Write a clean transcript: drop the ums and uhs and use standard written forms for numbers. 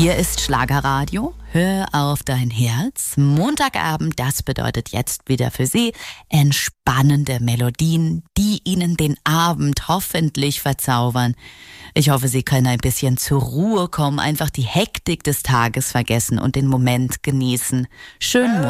Hier ist Schlagerradio. Hör auf dein Herz. Montagabend, das bedeutet jetzt wieder für Sie entspannende Melodien, die Ihnen den Abend hoffentlich verzaubern. Ich hoffe, Sie können ein bisschen zur Ruhe kommen, einfach die Hektik des Tages vergessen und den Moment genießen. Schönen